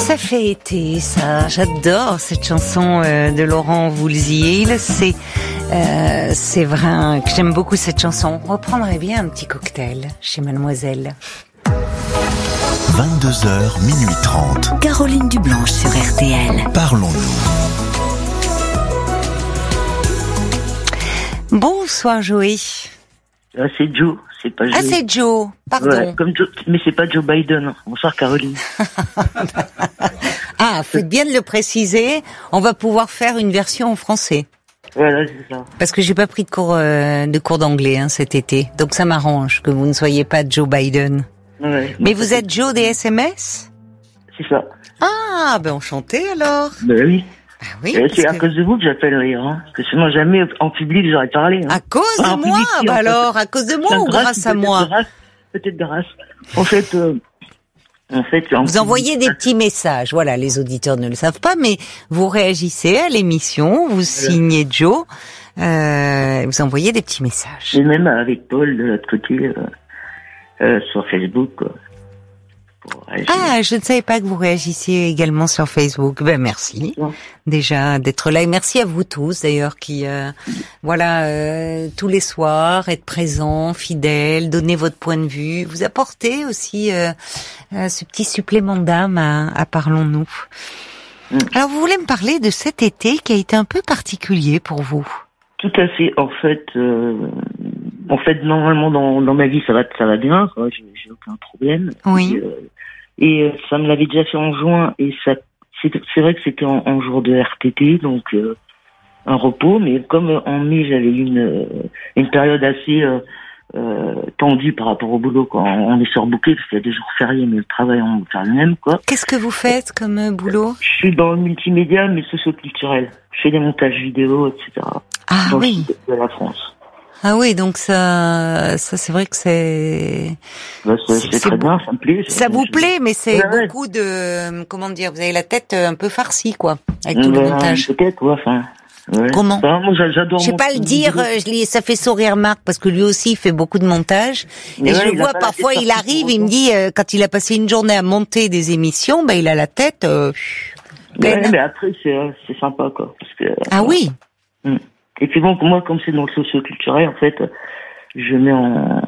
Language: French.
Ça fait été, ça. J'adore cette chanson de Laurent Voulzy. Il le sait. C'est vrai que j'aime beaucoup cette chanson. On reprendrait bien un petit cocktail chez Mademoiselle. 22h, minuit 30. Caroline Dublanche sur RTL. Parlons-nous. Bonsoir Joey. Ah, c'est Joe, c'est pas Joe. Ah, c'est Joe, pardon. Ouais, comme Joe, mais c'est pas Joe Biden. Bonsoir Caroline. Ah, faites bien de le préciser. On va pouvoir faire une version en français. Voilà, c'est ça. Parce que j'ai pas pris de cours d'anglais cet été. Donc ça m'arrange que vous ne soyez pas Joe Biden. Ouais. Mais vous êtes Joe des SMS ? C'est ça. Ah, ben enchanté alors. Ben oui. Ah oui. C'est à cause de vous que j'appellerai, hein. Parce que sinon jamais en public j'aurais parlé. Hein. À cause de moi, public, bah en fait. alors, à cause de moi ou grâce à moi ? Peut-être grâce. En fait, vous envoyez des petits messages. Voilà, les auditeurs ne le savent pas, mais vous réagissez à l'émission, vous signez Joe, vous envoyez des petits messages. Et même avec Paul de l'autre côté, sur Facebook, quoi. Ah, je ne savais pas que vous réagissiez également sur Facebook. Ben merci déjà d'être là et merci à vous tous d'ailleurs qui tous les soirs être présents, fidèles, donner votre point de vue, vous apportez aussi ce petit supplément d'âme à Parlons-nous. Alors vous voulez me parler de cet été qui a été un peu particulier pour vous? Tout à fait. En fait, normalement dans ma vie ça va bien, quoi. J'ai aucun problème. Oui. Et ça me l'avait déjà fait en juin et ça c'est vrai que c'était en jour de RTT, donc un repos, mais comme en mai j'avais eu une période assez tendue par rapport au boulot, quoi. On est surbooké parce qu'il y a des jours fériés, mais le travail on fait le même, quoi. Qu'est-ce que vous faites comme boulot? Je suis dans le multimédia mais socio-culturel. Je fais des montages vidéo, etc. Ah dans oui. le sud de la France. Ah oui, donc ça c'est vrai que c'est... c'est très bien, ça me plaît. Ça vous plaît, mais c'est ouais. beaucoup de... Comment dire, vous avez la tête un peu farcie, quoi, avec tout le montage. Peut-être, ouais, enfin... Ouais. Comment? Enfin, moi, j'adore. Je sais pas le dire, ça fait sourire Marc, parce que lui aussi il fait beaucoup de montage. Et je vois parfois, il arrive, il me dit, quand il a passé une journée à monter des émissions, il a la tête... mais après, c'est sympa, quoi. Parce que, ah oui. Et puis bon, moi, comme c'est dans le socio-culturel, en fait, je mets en